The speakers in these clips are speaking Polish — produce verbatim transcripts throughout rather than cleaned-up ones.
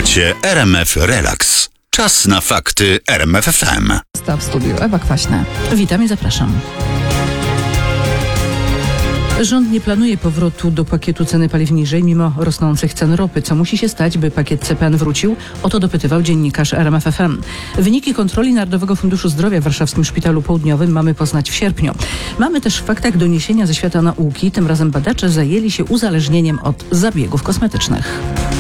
Słuchacie R M F Relax. Czas na fakty R M F F M. W studiu Ewa Kwaśna. Witam i zapraszam. Rząd nie planuje powrotu do pakietu ceny paliw niżej mimo rosnących cen ropy. Co musi się stać, by pakiet C P N wrócił? O to dopytywał dziennikarz R M F F M. Wyniki kontroli Narodowego Funduszu Zdrowia w Warszawskim Szpitalu Południowym mamy poznać w sierpniu. Mamy też w faktach doniesienia ze świata nauki. Tym razem badacze zajęli się uzależnieniem od zabiegów kosmetycznych.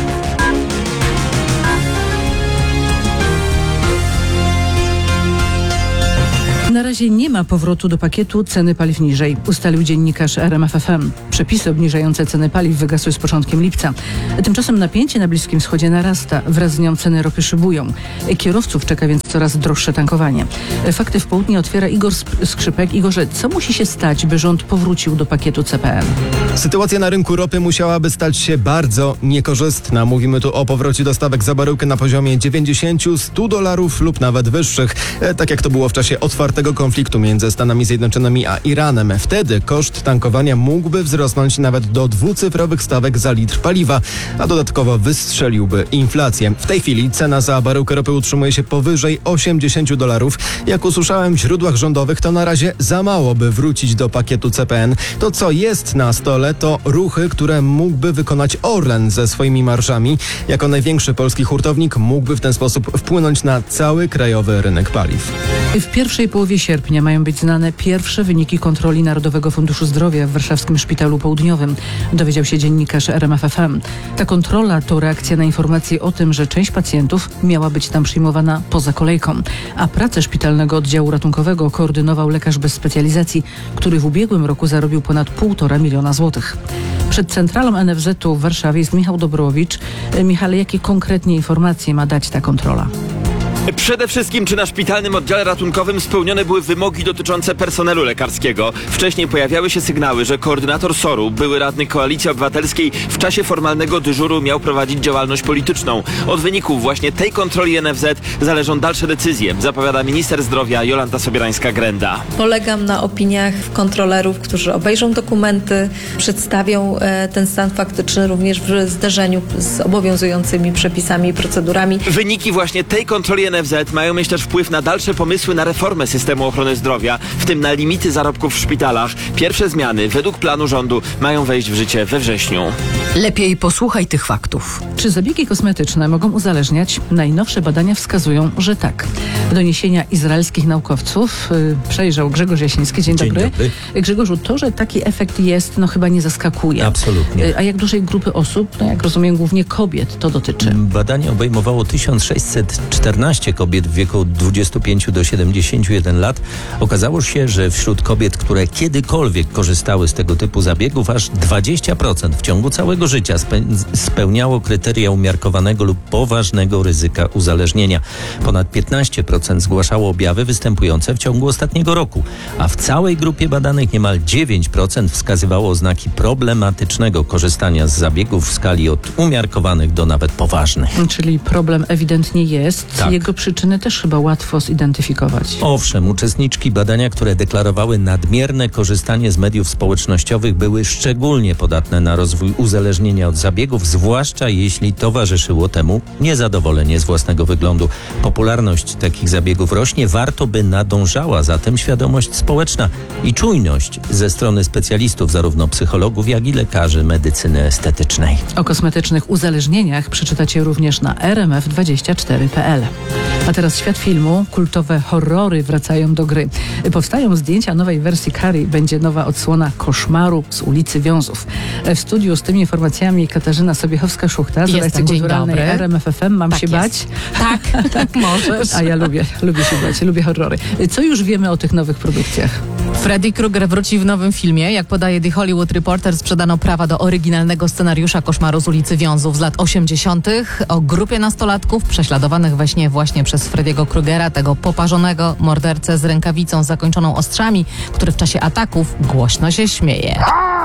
Na razie nie ma powrotu do pakietu ceny paliw niżej, ustalił dziennikarz R M F F M. Przepisy obniżające ceny paliw wygasły z początkiem lipca. Tymczasem napięcie na Bliskim Wschodzie narasta, wraz z nią ceny ropy szybują. Kierowców czeka więc coraz droższe tankowanie. Fakty w południe otwiera Igor Skrzypek. Igorze, co musi się stać, by rząd powrócił do pakietu C P N? Sytuacja na rynku ropy musiałaby stać się bardzo niekorzystna. Mówimy tu o powrocie do stawek za baryłkę na poziomie dziewięćdziesiąt do stu dolarów lub nawet wyższych, e, tak jak to było w czasie otwartego konfliktu między Stanami Zjednoczonymi a Iranem. Wtedy koszt tankowania mógłby wzrosnąć nawet do dwucyfrowych stawek za litr paliwa, a dodatkowo wystrzeliłby inflację. W tej chwili cena za baryłkę ropy utrzymuje się powyżej osiemdziesięciu dolarów. Jak usłyszałem w źródłach rządowych, to na razie za mało, by wrócić do pakietu C P N. To, co jest na stole, to ruchy, które mógłby wykonać Orlen ze swoimi marżami. Jako największy polski hurtownik mógłby w ten sposób wpłynąć na cały krajowy rynek paliw. W pierwszej połowie sierpnia mają być znane pierwsze wyniki kontroli Narodowego Funduszu Zdrowia w Warszawskim Szpitalu Południowym, dowiedział się dziennikarz R M F F M. Ta kontrola to reakcja na informacje o tym, że część pacjentów miała być tam przyjmowana poza kolejką, a pracę szpitalnego oddziału ratunkowego koordynował lekarz bez specjalizacji, który w ubiegłym roku zarobił ponad półtora miliona złotych. Przed centralą N F Z-u w Warszawie jest Michał Dobrowicz. Michale, jakie konkretnie informacje ma dać ta kontrola? Przede wszystkim, czy na szpitalnym oddziale ratunkowym spełnione były wymogi dotyczące personelu lekarskiego. Wcześniej pojawiały się sygnały, że koordynator S O R-u, były radny Koalicji Obywatelskiej, w czasie formalnego dyżuru miał prowadzić działalność polityczną. Od wyników właśnie tej kontroli N F Z zależą dalsze decyzje, zapowiada minister zdrowia Jolanta Sobierańska-Grenda. Polegam na opiniach kontrolerów, którzy obejrzą dokumenty, przedstawią e, ten stan faktyczny również w zderzeniu z obowiązującymi przepisami i procedurami. Wyniki właśnie tej kontroli N F Z mają mieć też wpływ na dalsze pomysły na reformę systemu ochrony zdrowia, w tym na limity zarobków w szpitalach. Pierwsze zmiany według planu rządu mają wejść w życie we wrześniu. Lepiej posłuchaj tych faktów. Czy zabiegi kosmetyczne mogą uzależniać? Najnowsze badania wskazują, że tak. Doniesienia izraelskich naukowców yy, przejrzał Grzegorz Jasiński. Dzień, Dzień dobry. dobry. Grzegorzu, to, że taki efekt jest, no chyba nie zaskakuje. Absolutnie. Yy, a jak dużej grupy osób, no jak rozumiem głównie kobiet, to dotyczy? Badanie obejmowało tysiąc sześćset czternaście kobiet w wieku od dwudziestu pięciu do siedemdziesięciu jeden lat. Okazało się, że wśród kobiet, które kiedykolwiek korzystały z tego typu zabiegów, aż dwadzieścia procent w ciągu całego życia spe- spełniało kryteria umiarkowanego lub poważnego ryzyka uzależnienia. Ponad piętnaście procent zgłaszało objawy występujące w ciągu ostatniego roku, a w całej grupie badanych niemal dziewięć procent wskazywało oznaki problematycznego korzystania z zabiegów w skali od umiarkowanych do nawet poważnych. Czyli problem ewidentnie jest. Tak. Jego przyczyny też chyba łatwo zidentyfikować. Owszem, uczestniczki badania, które deklarowały nadmierne korzystanie z mediów społecznościowych, były szczególnie podatne na rozwój uzależnienia od zabiegów, zwłaszcza jeśli towarzyszyło temu niezadowolenie z własnego wyglądu. Popularność takich zabiegów rośnie, warto by nadążała za tym świadomość społeczna i czujność ze strony specjalistów, zarówno psychologów, jak i lekarzy medycyny estetycznej. O kosmetycznych uzależnieniach przeczytacie również na r m f dwadzieścia cztery kropka p l. A teraz świat filmu. Kultowe horrory wracają do gry. Powstają zdjęcia nowej wersji Carrie. Będzie nowa odsłona Koszmaru z ulicy Wiązów. W studiu z tymi informacjami Katarzyna Sobiechowska-Szuchta z redakcji kulturalnej R M F F M. Mam tak się jest. bać? Tak, tak możesz. A ja lubię, lubię się bać, lubię horrory. Co już wiemy o tych nowych produkcjach? Freddy Krueger wróci w nowym filmie. Jak podaje The Hollywood Reporter, sprzedano prawa do oryginalnego scenariusza Koszmaru z ulicy Wiązów z lat osiemdziesiątych o grupie nastolatków prześladowanych we śnie właśnie przez Freddy'ego Krugera, tego poparzonego mordercę z rękawicą zakończoną ostrzami, który w czasie ataków głośno się śmieje.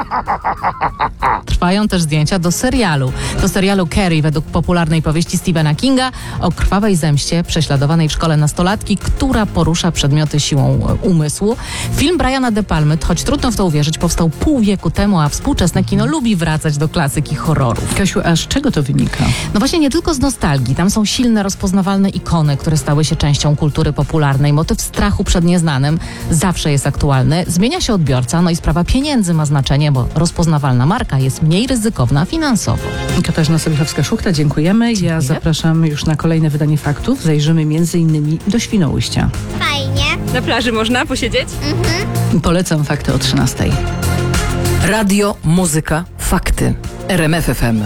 Trwają też zdjęcia do serialu. Do serialu Carrie według popularnej powieści Stephena Kinga o krwawej zemście prześladowanej w szkole nastolatki, która porusza przedmioty siłą umysłu. Film Briana De Palmy, choć trudno w to uwierzyć, powstał pół wieku temu, a współczesne kino lubi wracać do klasyki horrorów. Kasiu, a z czego to wynika? No właśnie nie tylko z nostalgii. Tam są silne, rozpoznawalne ikony, które stały się częścią kultury popularnej. Motyw strachu przed nieznanym zawsze jest aktualny. Zmienia się odbiorca, no i sprawa pieniędzy ma znaczenie, bo rozpoznawalna marka jest mniej ryzykowna finansowo. Katarzyna Sobiechowska-Szuchta, dziękujemy. Ja Dziękuję. zapraszam już na kolejne wydanie faktów. Zajrzymy między innymi do Świnoujścia. Fajnie. Na plaży można posiedzieć? Polecam fakty o trzynastej. Radio, muzyka, fakty. R M F F M.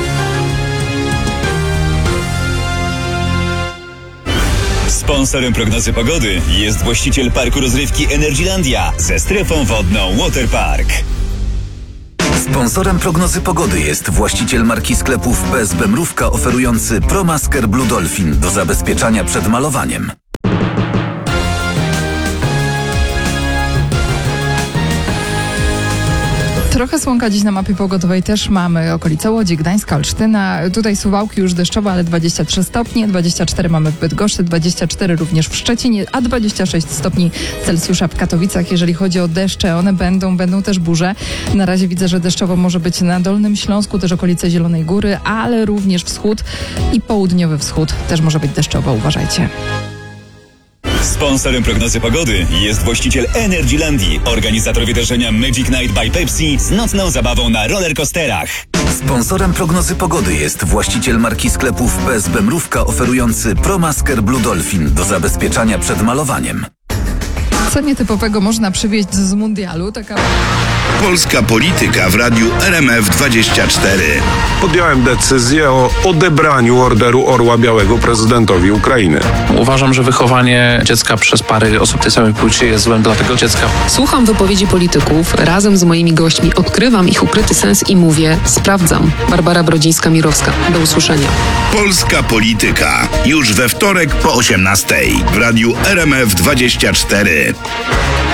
Sponsorem prognozy pogody jest właściciel parku rozrywki Energylandia ze strefą wodną Waterpark. Sponsorem prognozy pogody jest właściciel marki sklepów P S B Mrówka oferujący ProMasker Blue Dolphin do zabezpieczania przed malowaniem. Trochę słonka dziś na mapie pogodowej też mamy. Okolice Łodzi, Gdańska, Olsztyna. Tutaj Suwałki już deszczowe, ale dwadzieścia trzy stopnie. dwadzieścia cztery mamy w Bydgoszczy, dwadzieścia cztery również w Szczecinie, a dwadzieścia sześć stopni Celsjusza w Katowicach. Jeżeli chodzi o deszcze, one będą, będą też burze. Na razie widzę, że deszczowo może być na Dolnym Śląsku, też okolice Zielonej Góry, ale również wschód i południowy wschód też może być deszczowo. Uważajcie. Sponsorem prognozy pogody jest właściciel Energylandii, organizator wydarzenia Magic Night by Pepsi z nocną zabawą na rollercoasterach. Sponsorem prognozy pogody jest właściciel marki sklepów P S B Mrówka oferujący ProMasker Blue Dolphin do zabezpieczania przed malowaniem. Co nietypowego można przywieźć z mundialu? Taka... Polska polityka w radiu R M F dwadzieścia cztery. Podjąłem decyzję o odebraniu Orderu Orła Białego prezydentowi Ukrainy. Uważam, że wychowanie dziecka przez pary osób tej samej płci jest złem dla tego dziecka. Słucham wypowiedzi polityków, razem z moimi gośćmi odkrywam ich ukryty sens i mówię, sprawdzam. Barbara Brodzińska-Mirowska. Do usłyszenia. Polska polityka. Już we wtorek po osiemnastej w radiu R M F dwadzieścia cztery.